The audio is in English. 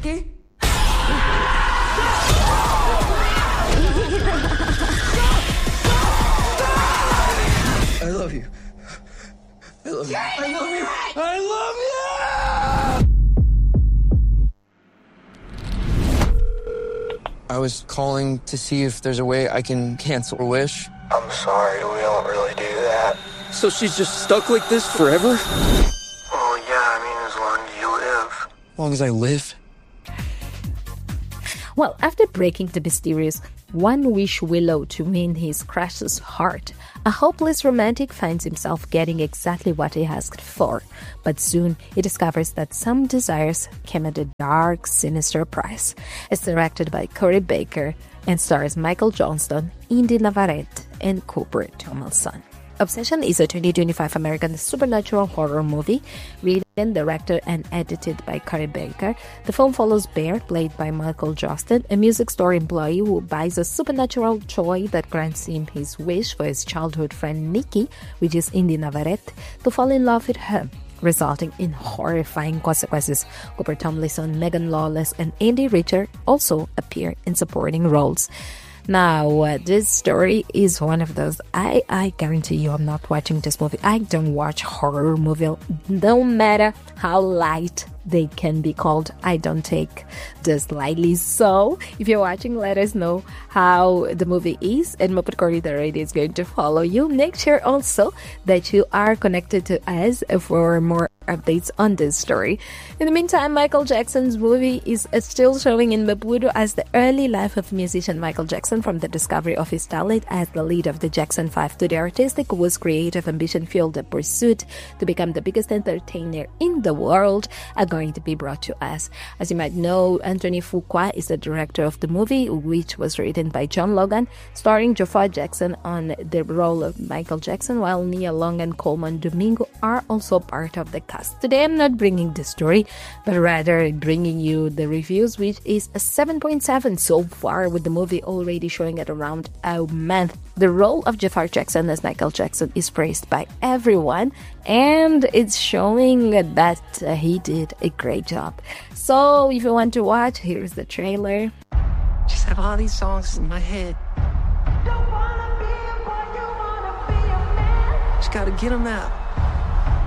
Nikki? I love you. I love you. I love you. I love you! I was calling to see if there's a way I can cancel a wish. I'm sorry, we don't really do that. So she's just stuck like this forever? Well, yeah, I mean, as long as you live. As long as I live? Well, after breaking the mysterious one-wish willow to win his crush's heart, a hopeless romantic finds himself getting exactly what he asked for. But soon, he discovers that some desires came at a dark, sinister price. It's directed by Corey Baker and stars Michael Johnston, Indy Navarrete, and Cooper Tomlinson. Obsession is a 2025 American supernatural horror movie, written, directed, and edited by Corey Baker. The film follows Bear, played by Michael Johnston, a music store employee who buys a supernatural toy that grants him his wish for his childhood friend Nikki, which is Indy Navarrete, to fall in love with her, resulting in horrifying consequences. Cooper Tomlinson, Megan Lawless, and Andy Richter also appear in supporting roles. Now, this story is one of those, I guarantee you I'm not watching this movie. I don't watch horror movies, no matter how light they can be called. I don't take this lightly. So, if you're watching, let us know how the movie is, and Muppet Corridor Radio is going to follow you. Make sure also that you are connected to us for more updates on this story. In the meantime, Michael Jackson's movie is still showing in Maputo as the early life of musician Michael Jackson, from the discovery of his talent as the lead of the Jackson 5 to the artistic whose creative ambition fueled the pursuit to become the biggest entertainer in the world, are going to be brought to us. As you might know, Anthony Fuqua is the director of the movie, which was written by John Logan, starring Jafar Jackson on the role of Michael Jackson, while Nia Long and Coleman Domingo are also part of the cast. Today, I'm not bringing the story, but rather bringing you the reviews, which is a 7.7 so far, with the movie already showing at around a month. The role of Jafar Jackson as Michael Jackson is praised by everyone, and it's showing that he did a great job. So if you want to watch, here's the trailer. Just have all these songs in my head. Just gotta get them out.